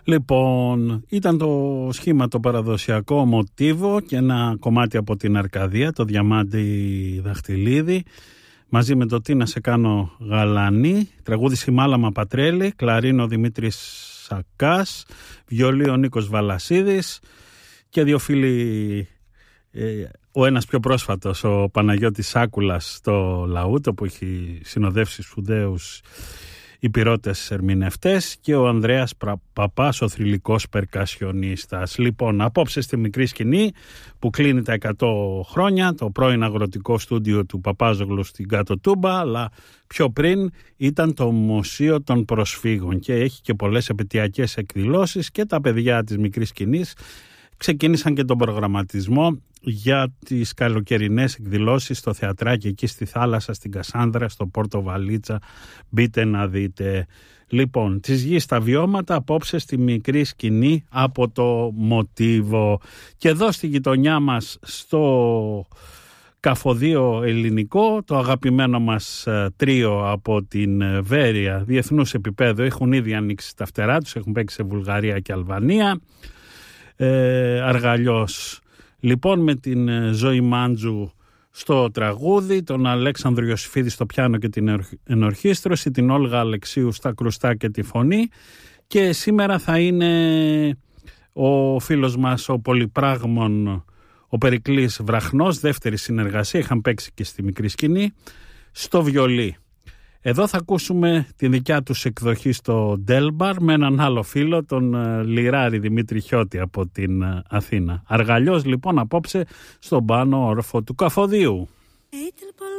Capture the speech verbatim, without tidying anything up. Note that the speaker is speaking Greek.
Λοιπόν, ήταν το σχήμα το παραδοσιακό μοτίβο και ένα κομμάτι από την Αρκαδία, το Διαμάντι Δαχτυλίδη, μαζί με το Τι να σε κάνω γαλανή, τραγούδι Σιμάλαμα Πατρέλη, κλαρίνο Δημήτρης Σακάς, βιολί ο Νίκος Βαλασίδης και δύο φίλοι, ε, ο ένας πιο πρόσφατος, ο Παναγιώτης Σάκουλας στο Λαούτο που έχει συνοδεύσει σπουδαίους υπηρώτες ερμηνευτές και ο Ανδρέας Παπάς, ο θρυλικός περκασιονίστας. Λοιπόν, απόψε στη μικρή σκηνή που κλείνει τα εκατό χρόνια, το πρώην αγροτικό στούντιο του Παπάζογλου στην Κάτω Τούμπα, αλλά πιο πριν ήταν το Μουσείο των Προσφύγων και έχει και πολλές επαιτειακές εκδηλώσεις και τα παιδιά της μικρής σκηνής ξεκίνησαν και τον προγραμματισμό για τις καλοκαιρινές εκδηλώσεις στο θεατράκι εκεί στη θάλασσα, στην Κασάνδρα, στο Πόρτο Βαλίτσα. Μπείτε να δείτε. Λοιπόν, της γης τα βιώματα απόψε στη μικρή σκηνή από το μοτίβο. Και εδώ στη γειτονιά μας στο Καφοδείο Ελληνικό, το αγαπημένο μας τρίο από την Βέρεια διεθνούς επίπεδου έχουν ήδη ανοίξει τα φτερά τους, έχουν παίξει σε Βουλγαρία και Αλβανία. Ε, αργαλιός. Λοιπόν, με την Ζωή Μάντζου στο τραγούδι, τον Αλέξανδρο Ιωσήφιδη στο πιάνο και την ενορχήστρωση, την Όλγα Αλεξίου στα κρουστά και τη φωνή, και σήμερα θα είναι ο φίλος μας ο Πολυπράγμων, ο Περικλής Βραχνός, δεύτερη συνεργασία, είχαν παίξει και στη μικρή σκηνή, στο βιολί. Εδώ θα ακούσουμε τη δικιά τους εκδοχή στο Ντέλμπαρ με έναν άλλο φίλο, τον Λιράρη Δημήτρη Χιώτη από την Αθήνα. Αργαλιός λοιπόν απόψε στον πάνω όροφο του Καφοδίου.